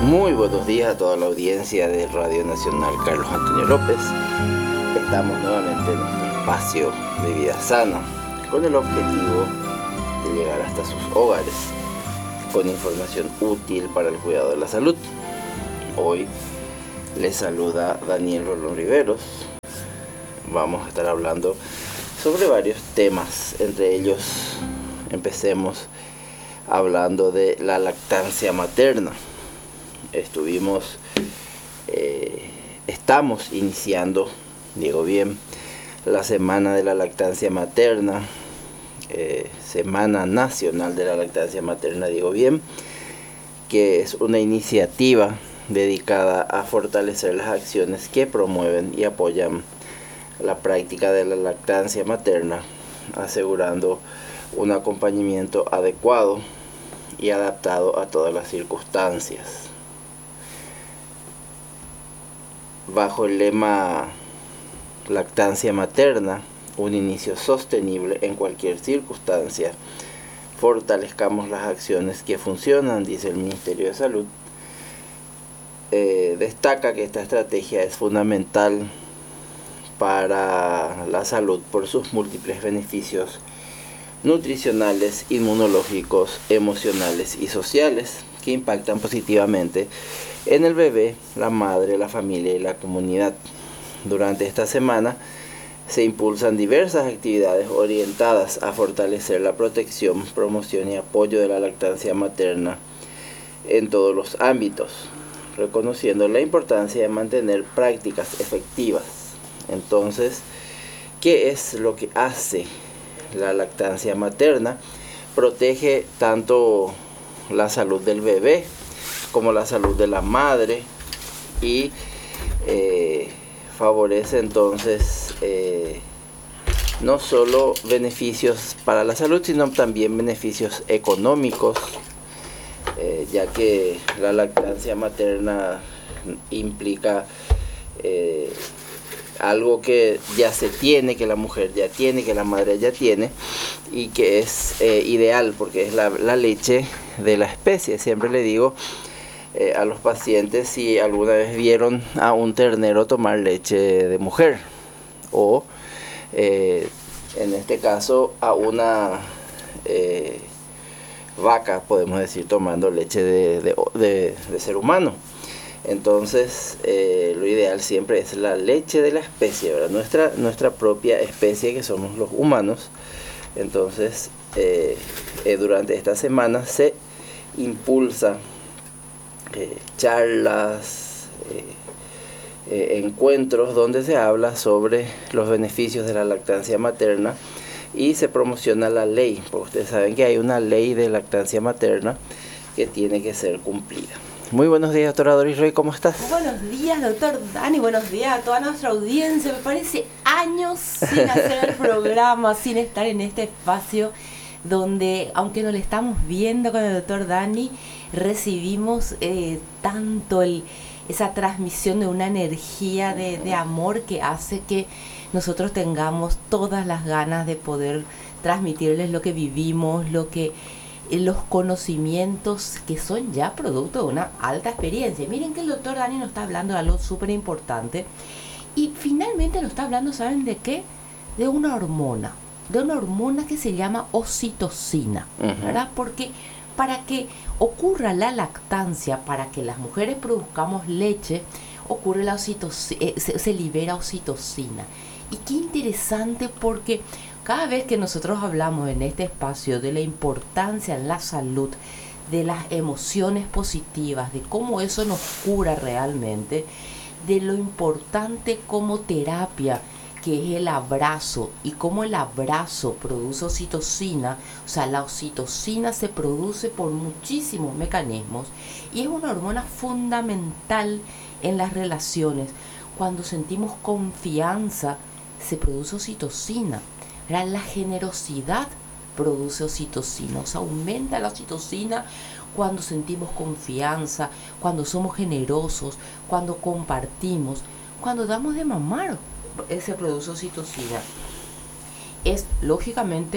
Muy buenos días a toda la audiencia de Radio Nacional Carlos Antonio López. Estamos nuevamente en nuestro espacio de vida sana con el objetivo de llegar hasta sus hogares con información útil para el cuidado de la salud. Hoy les saluda Daniel Rolón Riveros. Vamos a estar hablando sobre varios temas, entre ellos empecemos hablando de la lactancia materna. Estamos iniciando, digo bien, la Semana de la Lactancia Materna, Semana Nacional de la Lactancia Materna, digo bien, que es una iniciativa dedicada a fortalecer las acciones que promueven y apoyan la práctica de la lactancia materna, asegurando un acompañamiento adecuado y adaptado a todas las circunstancias. Bajo el lema Lactancia Materna, un inicio sostenible en cualquier circunstancia, fortalezcamos las acciones que funcionan, dice el Ministerio de Salud. Destaca que esta estrategia es fundamental para la salud por sus múltiples beneficios nutricionales, inmunológicos, emocionales y sociales que impactan positivamente en el bebé, la madre, la familia y la comunidad. Durante esta semana se impulsan diversas actividades orientadas a fortalecer la protección, promoción y apoyo de la lactancia materna en todos los ámbitos, reconociendo la importancia de mantener prácticas efectivas. Entonces, ¿qué es lo que hace la lactancia materna? Protege tanto la salud del bebé como la salud de la madre y favorece entonces no solo beneficios para la salud, sino también beneficios económicos, ya que la lactancia materna implica algo que ya se tiene, que la mujer ya tiene, que la madre ya tiene y que es ideal porque es la leche de la especie. Siempre le digo a los pacientes si alguna vez vieron a un ternero tomar leche de mujer o en este caso a una vaca, podemos decir, tomando leche de ser humano. Entonces lo ideal siempre es la leche de la especie, ¿verdad? Nuestra propia especie, que somos los humanos. Entonces durante esta semana se impulsa charlas, encuentros donde se habla sobre los beneficios de la lactancia materna y se promociona la ley, porque ustedes saben que hay una ley de lactancia materna que tiene que ser cumplida. Muy buenos días, doctora Doris Rey, ¿cómo estás? Buenos días, doctor Dani, buenos días a toda nuestra audiencia. Me parece años sin hacer el programa, sin estar en este espacio donde, aunque no le estamos viendo con el doctor Dani, recibimos tanto esa transmisión de una energía de amor que hace que nosotros tengamos todas las ganas de poder transmitirles lo que vivimos, los conocimientos que son ya producto de una alta experiencia. Miren que el doctor Dani nos está hablando de algo súper importante y finalmente nos está hablando, ¿saben de qué? De una hormona que se llama oxitocina, ¿verdad? Porque para que ocurra la lactancia, para que las mujeres produzcamos leche, ocurre la se libera oxitocina. Y qué interesante, porque cada vez que nosotros hablamos en este espacio de la importancia en la salud, de las emociones positivas, de cómo eso nos cura realmente, de lo importante como terapia que es el abrazo y cómo el abrazo produce oxitocina. O sea, la oxitocina se produce por muchísimos mecanismos y es una hormona fundamental en las relaciones. Cuando sentimos confianza se produce oxitocina. La generosidad produce oxitocina, o sea, aumenta la oxitocina cuando sentimos confianza, cuando somos generosos, cuando compartimos, cuando damos de mamar, se produce oxitocina. Es lógicamente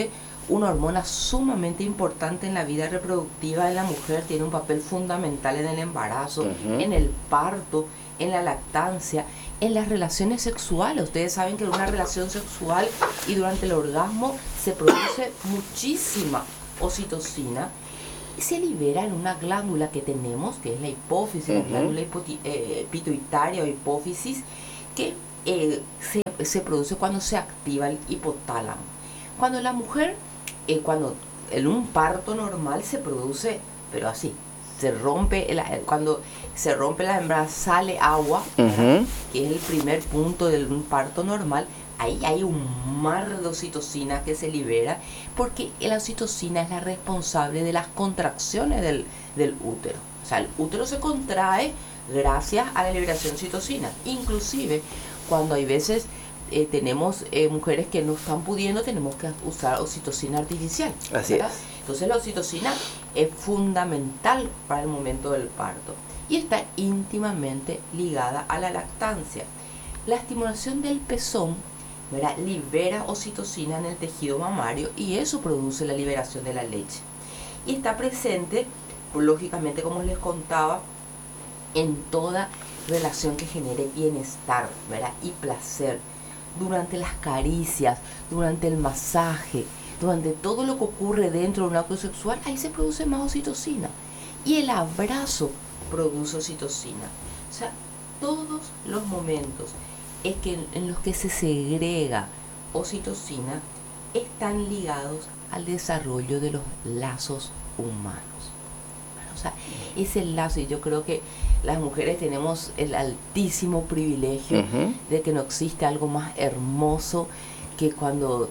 una hormona sumamente importante en la vida reproductiva de la mujer, tiene un papel fundamental en el embarazo, en el parto, en la lactancia, en las relaciones sexuales. Ustedes saben que en una relación sexual y durante el orgasmo se produce muchísima oxitocina y se libera en una glándula que tenemos, que es la hipófisis, la glándula pituitaria o hipófisis, que se produce cuando se activa el hipotálamo. Cuando la mujer, cuando en un parto normal se produce, pero así, cuando se rompe la hembra sale agua, que es el primer punto de un parto normal. Ahí hay un mar de oxitocina que se libera, porque la oxitocina es la responsable de las contracciones del útero. O sea, el útero se contrae gracias a la liberación de oxitocina. Inclusive, cuando hay veces tenemos mujeres que no están pudiendo, tenemos que usar oxitocina artificial. Así es. Entonces la oxitocina es fundamental para el momento del parto y está íntimamente ligada a la lactancia. La estimulación del pezón, ¿verdad?, libera oxitocina en el tejido mamario y eso produce la liberación de la leche. Y está presente, lógicamente, como les contaba, en toda relación que genere bienestar, ¿verdad?, y placer. Durante las caricias, durante el masaje, durante todo lo que ocurre dentro de un acto sexual, ahí se produce más oxitocina. Y el abrazo produce oxitocina. O sea, todos los momentos en los que se segrega oxitocina están ligados al desarrollo de los lazos humanos. O sea, ese lazo, y yo creo que las mujeres tenemos el altísimo privilegio de que no existe algo más hermoso que cuando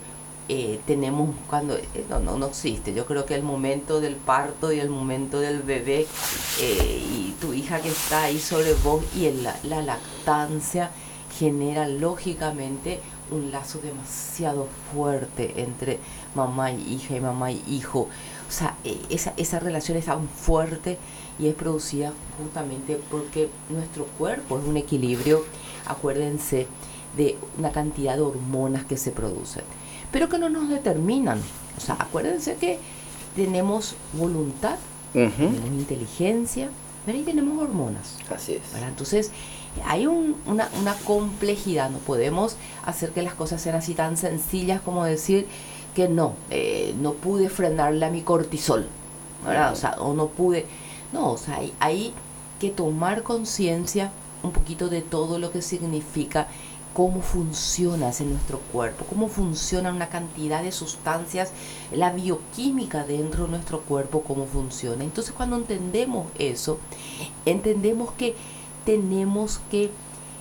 no existe. Yo creo que el momento del parto y el momento del bebé y tu hija que está ahí sobre vos y la lactancia genera lógicamente un lazo demasiado fuerte entre mamá y hija y mamá y hijo. O sea, esa relación es tan fuerte y es producida justamente porque nuestro cuerpo es un equilibrio, acuérdense, de una cantidad de hormonas que se producen, pero que no nos determinan. O sea, acuérdense que tenemos voluntad, tenemos inteligencia, ¿verdad?, y tenemos hormonas. Así es. ¿Verdad? Entonces, hay una complejidad. No podemos hacer que las cosas sean así tan sencillas como decir que no pude frenarle a mi cortisol, ¿verdad? O sea, o no pude. No, o sea, hay que tomar conciencia un poquito de todo lo que significa, cómo funciona en nuestro cuerpo, cómo funciona una cantidad de sustancias, la bioquímica dentro de nuestro cuerpo, cómo funciona. Entonces, cuando entendemos eso, entendemos que tenemos que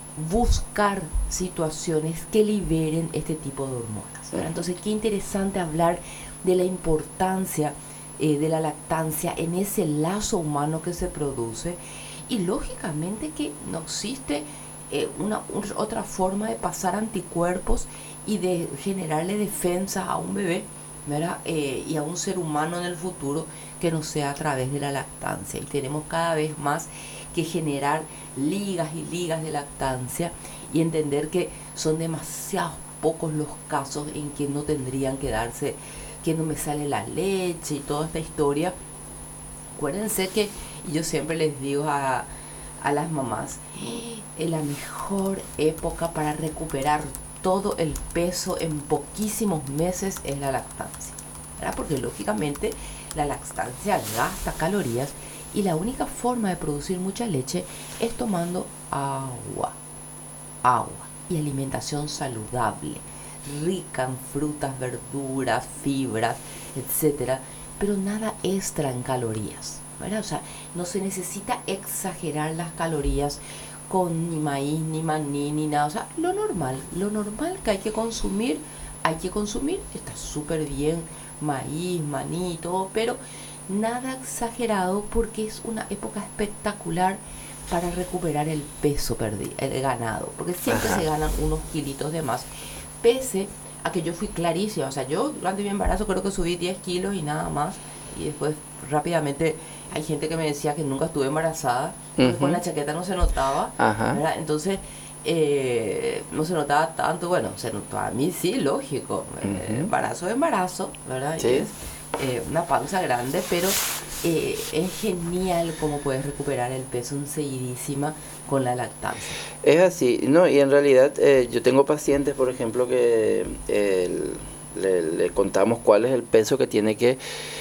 buscar situaciones que liberen este tipo de hormonas, ¿verdad? Entonces, qué interesante hablar de la importancia de la lactancia en ese lazo humano que se produce, y lógicamente que no existe otra forma de pasar anticuerpos y de generarle defensa a un bebé, ¿verdad?, y a un ser humano en el futuro que no sea a través de la lactancia. Y tenemos cada vez más que generar ligas y ligas de lactancia y entender que son demasiados pocos los casos en que no tendrían que darse, que no me sale la leche y toda esta historia. Acuérdense que yo siempre les digo a las mamás, la mejor época para recuperar todo el peso en poquísimos meses es la lactancia, ¿verdad? Porque lógicamente la lactancia gasta calorías y la única forma de producir mucha leche es tomando agua y alimentación saludable, rica en frutas, verduras, fibras, etcétera, pero nada extra en calorías, ¿verdad? O sea, no se necesita exagerar las calorías con ni maíz, ni maní, ni nada. O sea, lo normal que hay que consumir, está súper bien, maíz, maní y todo, pero nada exagerado, porque es una época espectacular para recuperar el peso perdido, el ganado, porque siempre se ganan unos kilitos de más, pese a que yo fui clarísima. O sea, yo durante mi embarazo creo que subí 10 kilos y nada más, y después rápidamente hay gente que me decía que nunca estuve embarazada, porque con la chaqueta no se notaba, ¿verdad? Entonces no se notaba tanto, bueno, se notaba a mí sí, lógico, embarazo es embarazo, ¿verdad? Sí. Y es una pausa grande, pero es genial cómo puedes recuperar el peso enseguidísima con la lactancia. Es así, no, y en realidad yo tengo pacientes, por ejemplo, que le contamos cuál es el peso que tiene que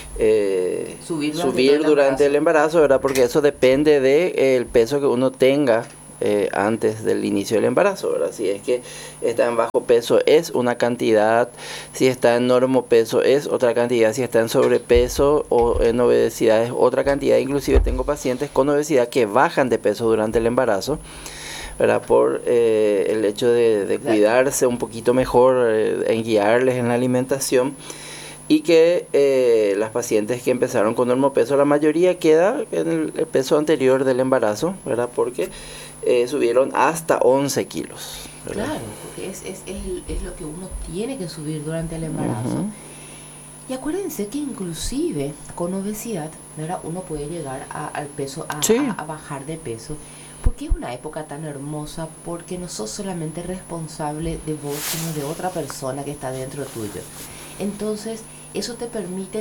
subir durante el embarazo, ¿verdad? Porque eso depende del peso que uno tenga antes del inicio del embarazo, ¿verdad? Si es que está en bajo peso es una cantidad, si está en normopeso es otra cantidad, si está en sobrepeso o en obesidad es otra cantidad. Inclusive tengo pacientes con obesidad que bajan de peso durante el embarazo, ¿verdad? Por el hecho de cuidarse un poquito mejor, en guiarles en la alimentación. Y que las pacientes que empezaron con normopeso, la mayoría queda en el peso anterior del embarazo, ¿verdad? Porque subieron hasta 11 kilos. ¿verdad? Claro, porque es lo que uno tiene que subir durante el embarazo. Y acuérdense que inclusive con obesidad, ¿verdad? Uno puede llegar al peso, a bajar de peso. Porque es una época tan hermosa, porque no sos solamente responsable de vos, sino de otra persona que está dentro tuyo. Entonces, eso te permite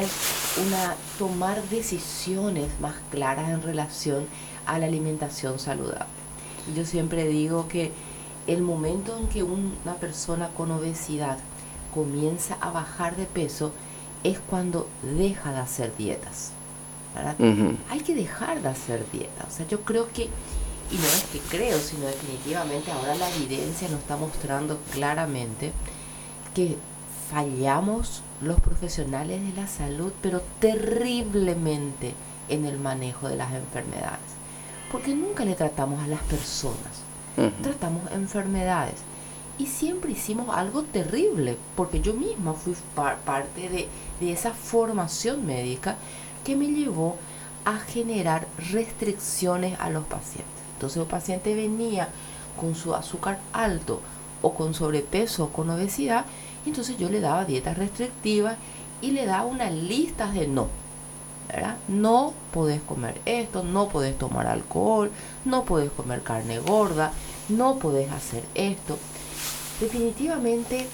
tomar decisiones más claras en relación a la alimentación saludable. Y yo siempre digo que el momento en que una persona con obesidad comienza a bajar de peso es cuando deja de hacer dietas, ¿verdad? Hay que dejar de hacer dietas. O sea, yo creo que, y no es que creo, sino definitivamente ahora la evidencia nos está mostrando claramente que fallamos los profesionales de la salud, pero terriblemente en el manejo de las enfermedades. Porque nunca le tratamos a las personas, tratamos enfermedades. Y siempre hicimos algo terrible, porque yo misma fui parte de esa formación médica que me llevó a generar restricciones a los pacientes. Entonces el paciente venía con su azúcar alto o con sobrepeso o con obesidad, y entonces yo le daba dietas restrictivas y le daba una lista de no, ¿verdad? No podés comer esto, no podés tomar alcohol, no podés comer carne gorda, no podés hacer esto. Definitivamente,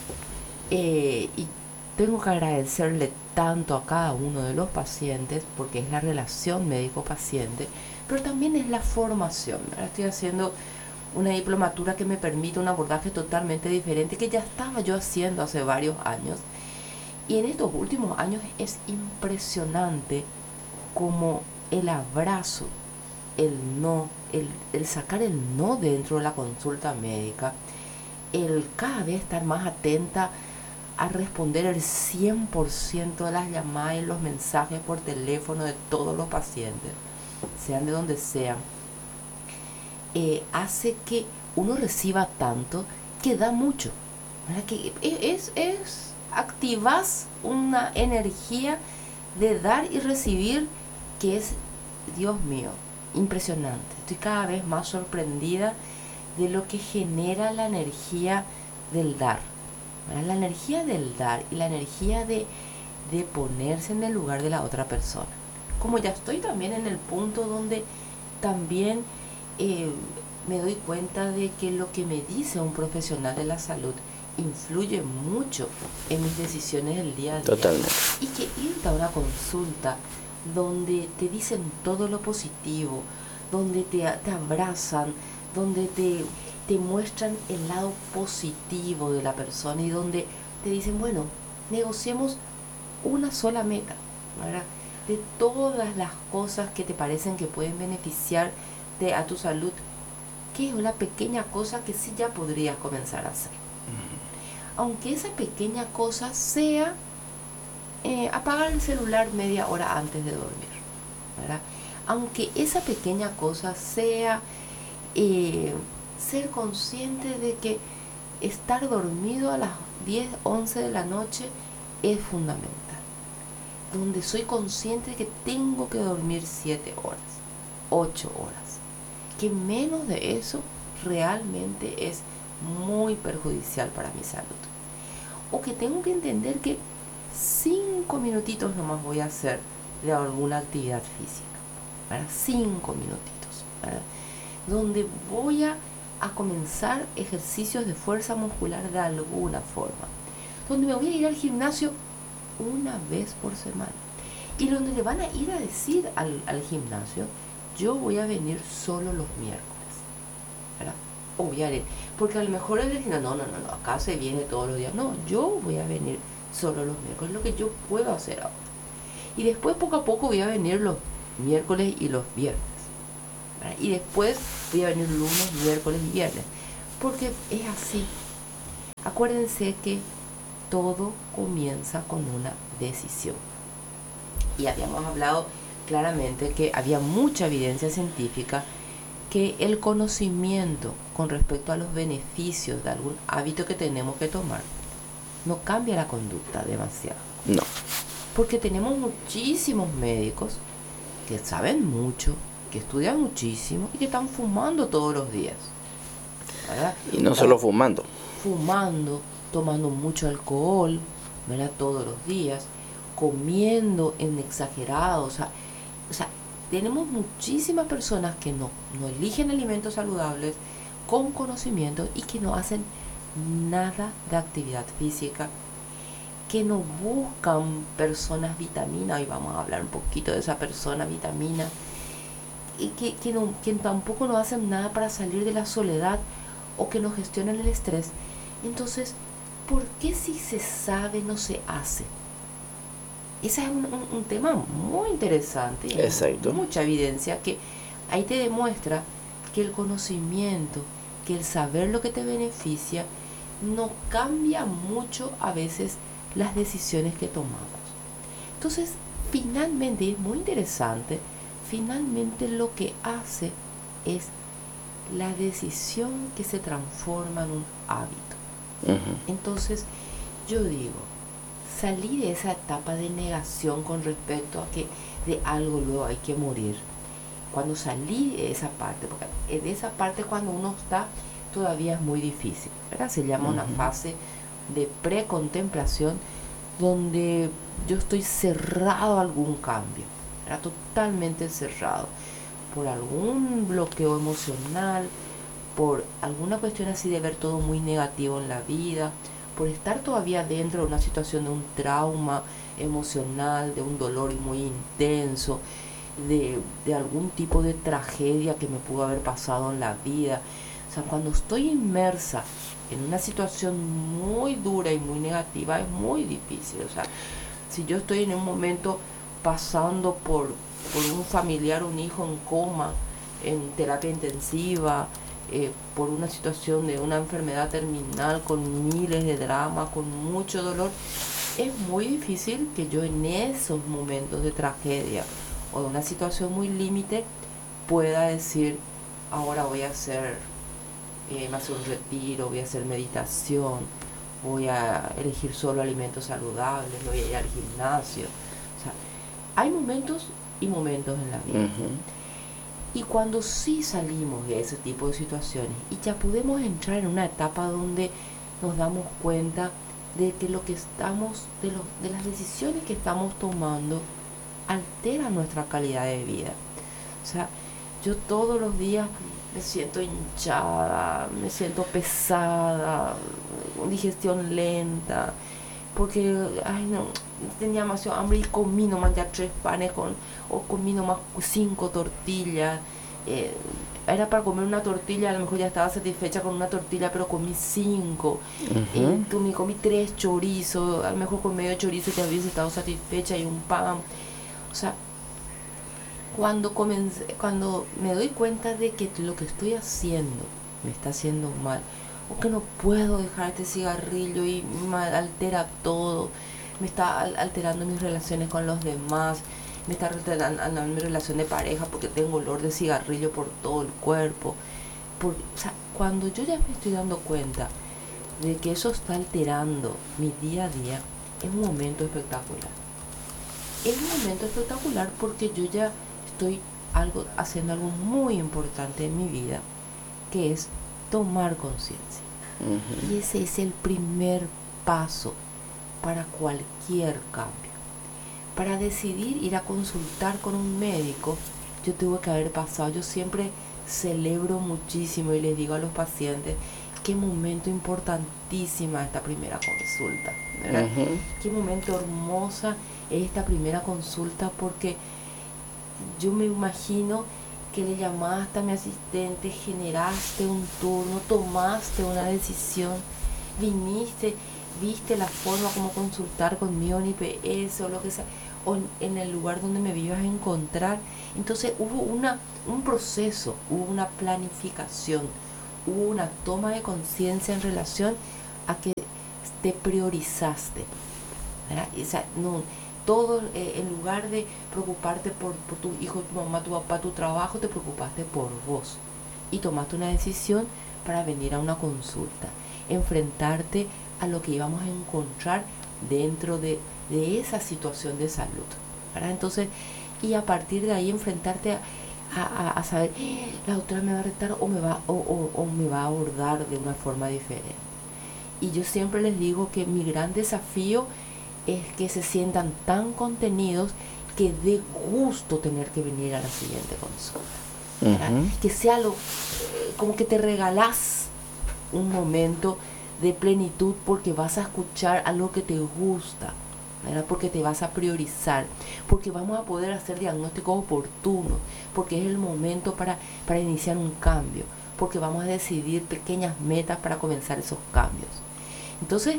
y tengo que agradecerle tanto a cada uno de los pacientes, porque es la relación médico-paciente, pero también es la formación. Ahora estoy haciendo una diplomatura que me permite un abordaje totalmente diferente, que ya estaba yo haciendo hace varios años. Y en estos últimos años es impresionante como el abrazo, el no, el sacar el no dentro de la consulta médica, el cada vez estar más atenta a responder el 100% de las llamadas y los mensajes por teléfono de todos los pacientes, sean de donde sean, hace que uno reciba tanto que da mucho, ¿verdad? Que activas una energía de dar y recibir que es, Dios mío, impresionante. Estoy cada vez más sorprendida de lo que genera la energía del dar, ¿verdad? La energía del dar y la energía de ponerse en el lugar de la otra persona. Como ya estoy también en el punto donde también me doy cuenta de que lo que me dice un profesional de la salud influye mucho en mis decisiones del día a día. Totalmente. Y que irte a una consulta donde te dicen todo lo positivo, donde te abrazan, donde te muestran el lado positivo de la persona y donde te dicen, bueno, negociemos una sola meta, ¿verdad? De todas las cosas que te parecen que pueden beneficiarte a tu salud, ¿qué es una pequeña cosa que sí ya podrías comenzar a hacer? Aunque esa pequeña cosa sea apagar el celular media hora antes de dormir, ¿verdad? Aunque esa pequeña cosa sea ser consciente de que estar dormido a las 10, 11 de la noche es fundamental. Donde soy consciente de que tengo que dormir 7 horas, 8 horas. Que menos de eso realmente es muy perjudicial para mi salud. O que tengo que entender que 5 minutitos nomás voy a hacer de alguna actividad física, ¿verdad? 5 minutitos, ¿verdad? Donde voy a a comenzar ejercicios de fuerza muscular de alguna forma, donde me voy a ir al gimnasio una vez por semana y donde le van a ir a decir al gimnasio, yo voy a venir solo los miércoles, ¿verdad? O voy a ir, porque a lo mejor el gimnasio, no, acá se viene todos los días, no, yo voy a venir solo los miércoles, lo que yo puedo hacer ahora. Y después poco a poco voy a venir los miércoles y los viernes, ¿verdad? Y después voy a venir lunes, miércoles y viernes, porque es así. Acuérdense que todo comienza con una decisión. Y habíamos hablado claramente que había mucha evidencia científica que el conocimiento con respecto a los beneficios de algún hábito que tenemos que tomar no cambia la conducta demasiado. No. Porque tenemos muchísimos médicos que saben mucho, que estudian muchísimo y que están fumando todos los días, ¿verdad? Y no solo fumando. Fumando, tomando mucho alcohol, ¿verdad? Todos los días, comiendo en exagerado, o sea, tenemos muchísimas personas que no eligen alimentos saludables con conocimiento y que no hacen nada de actividad física, que no buscan personas vitamina, y vamos a hablar un poquito de esa persona vitamina, y que tampoco no hacen nada para salir de la soledad o que no gestionan el estrés. Entonces, ¿por qué si se sabe no se hace? Ese es un tema muy interesante. Exacto. Hay mucha evidencia que ahí te demuestra que el conocimiento, que el saber lo que te beneficia, no cambia mucho a veces las decisiones que tomamos. Entonces, finalmente, es muy interesante, finalmente lo que hace es la decisión que se transforma en un hábito. Uh-huh. Entonces, yo digo, salí de esa etapa de negación con respecto a que de algo luego hay que morir. Cuando salí de esa parte, porque de esa parte cuando uno está todavía es muy difícil, ¿verdad? Se llama una fase de precontemplación donde yo estoy cerrado a algún cambio, ¿verdad? Totalmente cerrado por algún bloqueo emocional, por alguna cuestión así de ver todo muy negativo en la vida, por estar todavía dentro de una situación de un trauma emocional, de un dolor muy intenso, de algún tipo de tragedia que me pudo haber pasado en la vida. O sea, cuando estoy inmersa en una situación muy dura y muy negativa, es muy difícil. O sea, si yo estoy en un momento pasando por un familiar, un hijo en coma, en terapia intensiva, por una situación de una enfermedad terminal con miles de dramas, con mucho dolor, es muy difícil que yo en esos momentos de tragedia o de una situación muy límite pueda decir, ahora voy a hacer un retiro, voy a hacer meditación, voy a elegir solo alimentos saludables, voy a ir al gimnasio. O sea, hay momentos y momentos en la vida. Uh-huh. Y cuando sí salimos de ese tipo de situaciones y ya podemos entrar en una etapa donde nos damos cuenta de que lo que estamos, de las decisiones que estamos tomando altera nuestra calidad de vida. O sea, yo todos los días me siento hinchada, me siento pesada, con digestión lenta, porque tenía demasiado hambre y comí nomás ya 3 panes o comí nomás 5 tortillas. Era para comer una tortilla, a lo mejor ya estaba satisfecha con una tortilla, pero comí 5. Uh-huh. Comí 3 chorizos, a lo mejor con medio chorizo que había estado satisfecha y un pan. O sea, cuando me doy cuenta de que lo que estoy haciendo me está haciendo mal, o que no puedo dejar este cigarrillo y me altera todo, me está alterando mis relaciones con los demás, me está alterando mi relación de pareja porque tengo olor de cigarrillo por todo el cuerpo. O sea, cuando yo ya me estoy dando cuenta de que eso está alterando mi día a día, es un momento espectacular. Es un momento espectacular porque yo ya estoy haciendo algo muy importante en mi vida, que es tomar conciencia. Uh-huh. Y ese es el primer paso para cualquier cambio. Para decidir ir a consultar con un médico, yo tuve que haber pasado, yo siempre celebro muchísimo y les digo a los pacientes qué momento importantísima esta primera consulta, ¿verdad? Qué momento hermosa es esta primera consulta, porque yo me imagino que le llamaste a mi asistente, generaste un turno, tomaste una decisión, viniste, viste la forma como consultar conmigo en IPS o lo que sea, o en el lugar donde me ibas a encontrar. Entonces hubo un proceso, hubo una planificación, hubo una toma de conciencia en relación a que te priorizaste, ¿verdad? O sea, no, todo, en lugar de preocuparte por tu hijo, tu mamá, tu papá, tu trabajo, te preocupaste por vos y tomaste una decisión para venir a una consulta, enfrentarte a lo que íbamos a encontrar dentro de esa situación de salud, ¿verdad? Entonces, y a partir de ahí enfrentarte a saber, la doctora me va a retar o me va a abordar de una forma diferente. Y yo siempre les digo que mi gran desafío es que se sientan tan contenidos que dé gusto tener que venir a la siguiente consulta, ¿verdad? Que sea como que te regalás un momento de plenitud, porque vas a escuchar algo que te gusta, ¿verdad? Porque te vas a priorizar, porque vamos a poder hacer diagnósticos oportunos, porque es el momento para iniciar un cambio, porque vamos a decidir pequeñas metas para comenzar esos cambios. Entonces,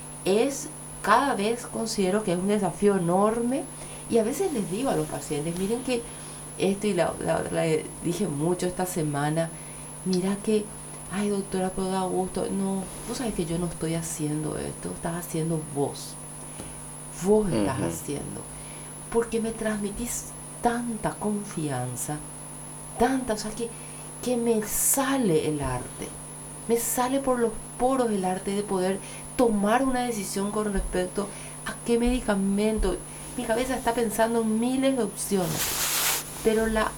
cada vez considero que es un desafío enorme, y a veces les digo a los pacientes, miren que esto, y la dije mucho esta semana, mira que, ay doctora, pero da gusto, no, vos sabés que yo no estoy haciendo esto, estás haciendo vos estás haciendo, porque me transmitís tanta confianza, o sea que me sale el arte, me sale por los poros el arte de poder tomar una decisión con respecto a qué medicamento. Mi cabeza está pensando en miles de opciones, pero la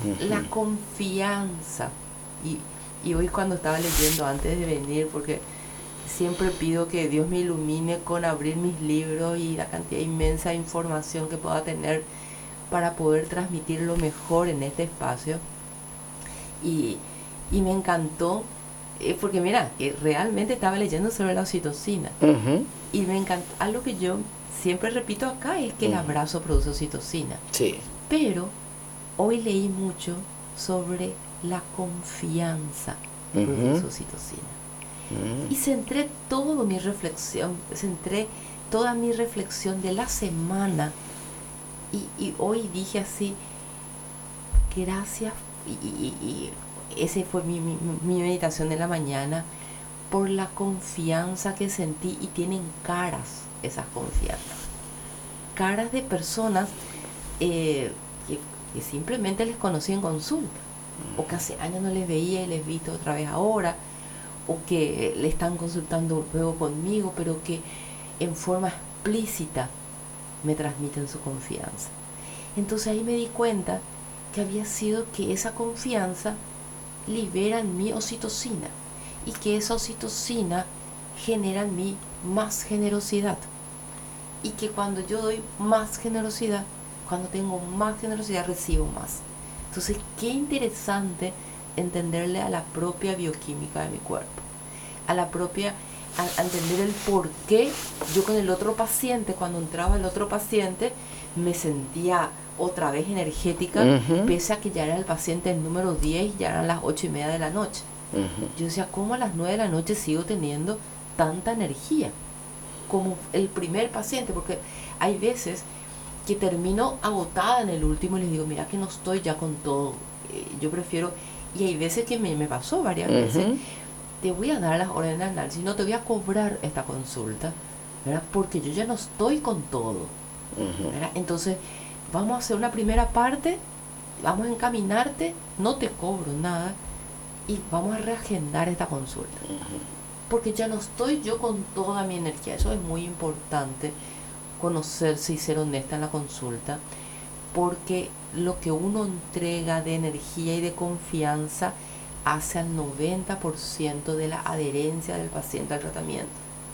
confianza, y hoy cuando estaba leyendo antes de venir, porque siempre pido que Dios me ilumine con abrir mis libros y la cantidad inmensa de información que pueda tener para poder transmitirlo mejor en este espacio, y me encantó, porque mira, que realmente estaba leyendo sobre la oxitocina, y me encantó. Algo que yo siempre repito acá es que el abrazo produce oxitocina, sí. Pero hoy leí mucho sobre la confianza produce oxitocina, y centré toda mi reflexión de la semana, y hoy dije así, gracias, y ese fue mi meditación de la mañana, por la confianza que sentí. Y tienen caras, esas confianzas, caras de personas que simplemente les conocí en consulta, o que hace años no les veía y les vi otra vez ahora, o que le están consultando luego conmigo, pero que en forma explícita me transmiten su confianza. Entonces ahí me di cuenta que había sido que esa confianza libera en mí oxitocina, y que esa oxitocina genera en mí más generosidad, y que cuando yo doy más generosidad, cuando tengo más generosidad, recibo más. Entonces, qué interesante entenderle a la propia bioquímica de mi cuerpo, a entender el por qué yo con el otro paciente, cuando entraba el otro paciente, me sentía otra vez energética, pese a que ya era el paciente el número 10 y ya eran las 8:30 de la noche. Yo decía, ¿cómo a las 9 de la noche sigo teniendo tanta energía como el primer paciente? Porque hay veces que termino agotada en el último y les digo, mira que no estoy ya con todo, yo prefiero. Y hay veces que me pasó varias veces, te voy a dar las órdenes de análisis, no te voy a cobrar esta consulta, ¿verdad? Porque yo ya no estoy con todo, ¿verdad? Entonces vamos a hacer una primera parte, vamos a encaminarte, no te cobro nada, y vamos a reagendar esta consulta, porque ya no estoy yo con toda mi energía. Eso es muy importante, conocerse y ser honesta en la consulta, porque lo que uno entrega de energía y de confianza hace al 90% de la adherencia del paciente al tratamiento.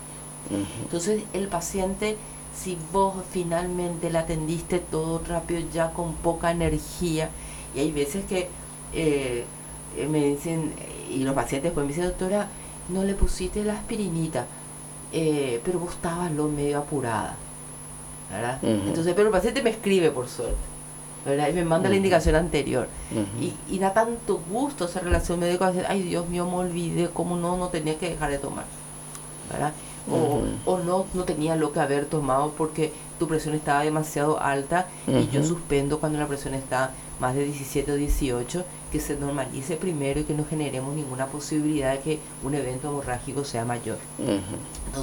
Entonces el paciente, si vos finalmente le atendiste todo rápido, ya con poca energía, y hay veces que me dicen, y los pacientes después me dicen, doctora, no le pusiste la aspirinita, pero vos estabas lo medio apurada, ¿verdad? Entonces, pero el paciente me escribe por suerte, ¿verdad? Y me manda la indicación anterior. Y da tanto gusto esa relación médico, ay Dios mío, me olvidé, cómo no tenía que dejar de tomar, ¿verdad? O no tenía lo que haber tomado porque tu presión estaba demasiado alta y yo suspendo cuando la presión está más de 17 o 18, que se normalice primero y que no generemos ninguna posibilidad de que un evento hemorrágico sea mayor. Entonces,